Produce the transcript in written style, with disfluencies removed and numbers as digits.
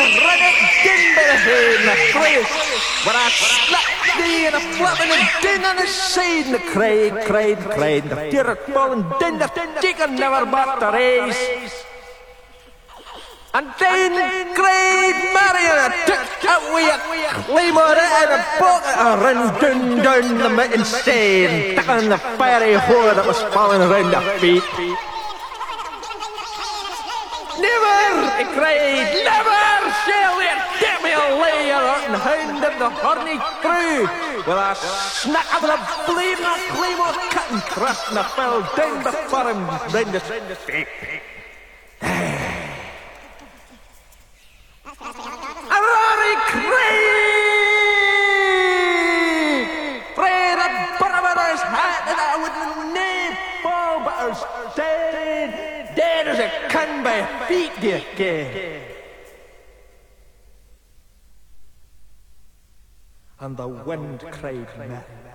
run it din by the head and the place. But I slapped thee and a flapping and din on the side and the cried. The deer had fallen din, the chicken never back to raise. And then cried Marion and took away a claymore and a bucket and ran down the mountain side, took on the fiery whore that was falling around their feet. Never, he cried, never shall they get me a layer and hound of the horny crew. With a snack of the bleeding claymore cut and thrust and I fell down before him round his feet. And Rory cried! Prayed a bourbon on his hat and I would nae fall but I was dead as a can by feet, dear gay. And the wind cried merry.